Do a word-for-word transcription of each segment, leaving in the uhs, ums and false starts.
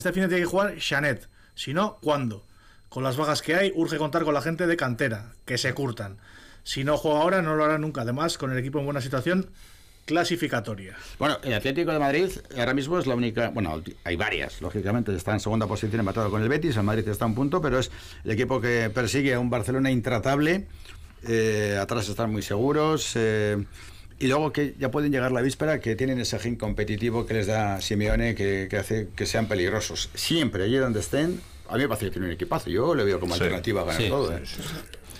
Este fin de tiene que jugar Xanet. Si no, ¿cuándo? Con las bajas que hay, urge contar con la gente de cantera, que se curtan. Si no juega ahora, no lo hará nunca. Además, con el equipo en buena situación clasificatoria. Bueno, el Atlético de Madrid ahora mismo es la única, bueno, hay varias, lógicamente, está en segunda posición empatado con el Betis, el Madrid está a un punto, pero es el equipo que persigue a un Barcelona intratable, eh, atrás están muy seguros, eh, y luego que ya pueden llegar la víspera, que tienen ese gen competitivo que les da Simeone, que, que hace que sean peligrosos. Siempre, allí donde estén, a mí me parece que tiene un equipazo, yo le veo como sí. alternativa a ganar sí, todo. ¿eh? Sí, sí.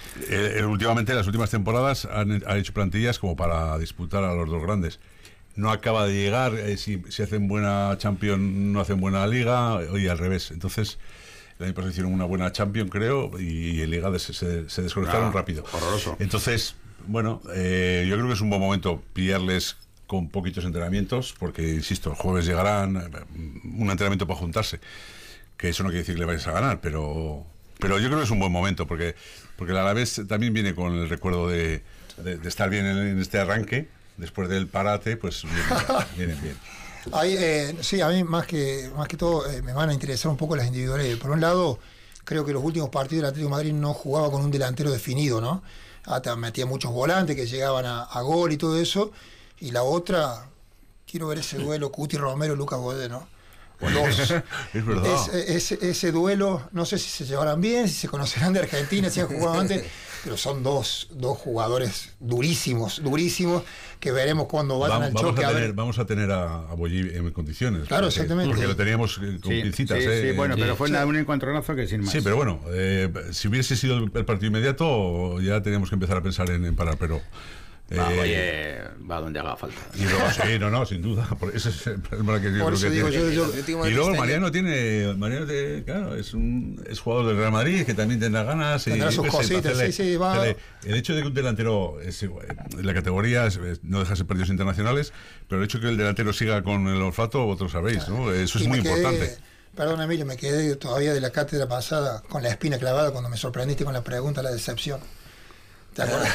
Eh, últimamente, las últimas temporadas han, han hecho plantillas como para disputar a los dos grandes. No acaba de llegar, eh, si, si hacen buena Champions, no hacen buena Liga, y al revés. Entonces, el año pasado hicieron una buena Champions, creo, y en Liga se, se, se desconectaron ah, rápido. Horroroso. Entonces, bueno, eh, yo creo que es un buen momento pillarles con poquitos entrenamientos, porque, insisto, el jueves llegarán un entrenamiento para juntarse, que eso no quiere decir que le vayas a ganar, pero... Pero yo creo que es un buen momento, porque porque el Alavés también viene con el recuerdo de, de, de estar bien en, en este arranque, después del parate, pues vienen bien. Ahí, eh, sí, a mí más que más que todo eh, me van a interesar un poco las individuales. Por un lado, creo que los últimos partidos del Atlético de Madrid no jugaba con un delantero definido, ¿no? Hasta metía muchos volantes que llegaban a, a gol y todo eso. Y la otra, quiero ver ese duelo Cuti Romero, Lucas Godé, ¿no? Dos. Es verdad. Es, es, ese duelo, no sé si se llevarán bien, si se conocerán de Argentina, si han jugado antes, pero son dos, dos jugadores durísimos, durísimos, que veremos cuando vayan al choque. A a tener, ver. Vamos a tener a, a Bollí en condiciones. Claro, porque, exactamente. Porque lo teníamos con sí, pincitas. Sí, eh, sí, bueno, sí, pero fue sí. un encontronazo que sin más. Sí, pero bueno, eh, si hubiese sido el, el partido inmediato, ya teníamos que empezar a pensar en, en parar, pero... Va, eh, oye, va donde haga falta. Y luego, sí, no, no, sin duda. Por ese es el problema que yo Por creo eso que digo tiene. yo, yo, Y luego Mariano tiene, Mariano tiene, claro, es un es jugador del Real Madrid que también tendrá ganas. Tendrá y, sus pues, cositas, hacerle, sí, sí, va. hacerle, el hecho de que un delantero, es, en la categoría, es, no deja de ser partidos internacionales, pero el hecho de que el delantero siga con el olfato, vosotros sabéis, ¿no? Eso es muy quedé, importante. Perdón, Emilio, me quedé todavía de la cátedra pasada con la espina clavada cuando me sorprendiste con la pregunta, la decepción. ¿Te acuerdas?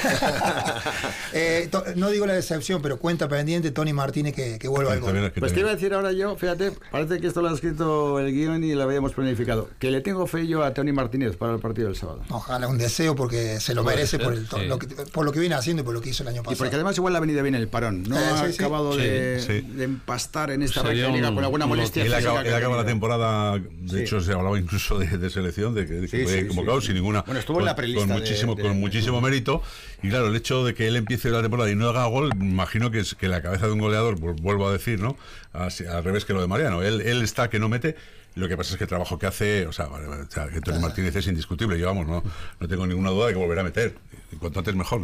eh, to, no digo la decepción, pero cuenta pendiente Tony Martínez que, que vuelva al gol. Pues te iba a decir ahora yo, fíjate, parece que esto lo ha escrito el guión y lo habíamos planificado, que le tengo fe yo a Tony Martínez para el partido del sábado. Ojalá, un deseo, porque se lo merece por, el, sí. lo que, por lo que viene haciendo y por lo que hizo el año pasado. Y porque además igual le ha venido bien el parón, no eh, ha sí, acabado sí. De, sí. de empastar en esta recta liga con alguna molestia. Él acaba, él acaba la temporada, de sí. hecho se hablaba incluso de, de selección, de que, de que sí, fue sí, convocado sí, sin ninguna... Bueno, estuvo con, en la prelista con muchísimo, de, de, con muchísimo mérito, y claro, el hecho de que él empiece la temporada y no haga gol, imagino que es que la cabeza de un goleador, pues, vuelvo a decir, ¿no? Así, al revés que lo de Mariano. Él, él está que no mete. Lo que pasa es que el trabajo que hace, o sea, o sea que Tony Martínez es indiscutible. Yo, vamos, no, no tengo ninguna duda de que volverá a meter. Y cuanto antes mejor.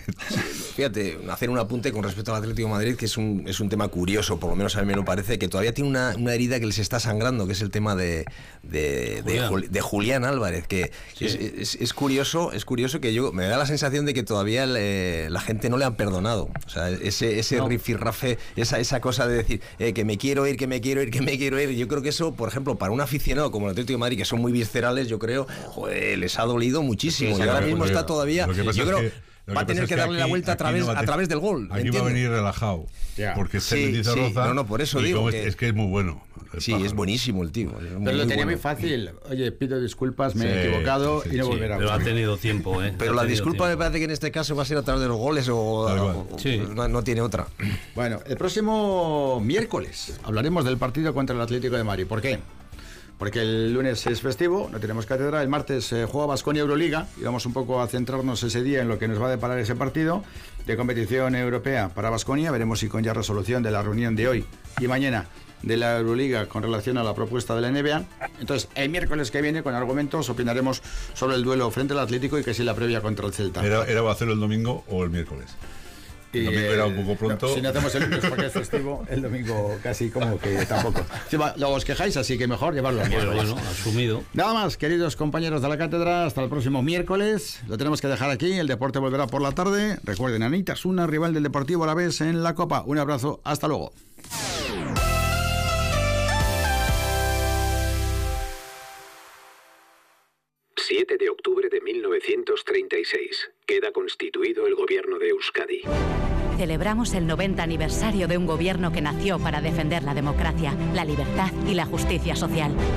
Fíjate, hacer un apunte con respecto al Atlético de Madrid, que es un, es un tema curioso, por lo menos a mí me lo parece, que todavía tiene una, una herida que les está sangrando, que es el tema de, de, Julián. de, de Julián Álvarez, que sí. es, es, es curioso, es curioso que yo me da la sensación de que todavía le, la gente no le han perdonado. O sea, ese, ese no. rifirrafe, esa, esa cosa de decir eh, que me quiero ir, que me quiero ir, que me quiero ir. Yo creo que eso, por ejemplo, para un aficionado como el Atlético de Madrid, que son muy viscerales, yo creo, joder, les ha dolido muchísimo. Sí, y ahora mismo está todavía, yo creo, que, va a tener que, que darle aquí, la vuelta a través, no a, a través del gol. Aquí ¿entiendes? Va a venir relajado, yeah. porque se sí, sí. Roza, no, no, por eso digo que, es, es que es muy bueno. Sí, pájaro. Es buenísimo el tío. Pero muy, lo tenía bueno. muy fácil. Oye, pido disculpas, me sí, he equivocado sí, sí, y no sí, volverá a Pero ha tenido tiempo, ¿eh? Pero la disculpa tiempo. Me parece que en este caso va a ser a través de los goles o, o sí. no, no tiene otra. Bueno, el próximo miércoles hablaremos del partido contra el Atlético de Madrid. ¿Por qué? Porque el lunes es festivo, no tenemos cátedra, el martes eh, juega Baskonia Euroliga y vamos un poco a centrarnos ese día en lo que nos va a deparar ese partido de competición europea para Baskonia. Veremos si con ya resolución de la reunión de hoy y mañana de la Euroliga con relación a la propuesta de la N B A. Entonces, el miércoles que viene, con argumentos, opinaremos sobre el duelo frente al Atlético y que si la previa contra el Celta. ¿Era, era hacerlo el domingo o el miércoles? El domingo era un poco pronto. No, si no hacemos el lunes porque es festivo, el domingo casi como que tampoco. Luego os quejáis, así que mejor llevarlo al miércoles. Bueno, bueno, asumido. Nada más, queridos compañeros de la cátedra, hasta el próximo miércoles. Lo tenemos que dejar aquí, el deporte volverá por la tarde. Recuerden, Anita Asuna, rival del Deportivo Alavés en la Copa. Un abrazo, hasta luego. siete de octubre de mil novecientos treinta y seis. Queda constituido el gobierno de Euskadi. celebramos el noventa aniversario de un gobierno que nació para defender la democracia, la libertad y la justicia social.